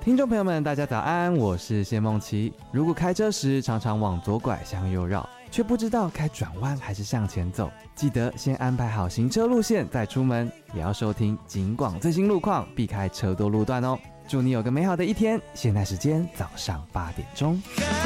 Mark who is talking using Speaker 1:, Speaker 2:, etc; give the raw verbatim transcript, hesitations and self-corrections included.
Speaker 1: 听众朋友们大家早安，我是谢梦琪。如果开车时常常往左拐向右绕，却不知道该转弯还是向前走，记得先安排好行车路线再出门，也要收听警广最新路况，避开车多路段哦。祝你有个美好的一天，现在时间早上八点钟。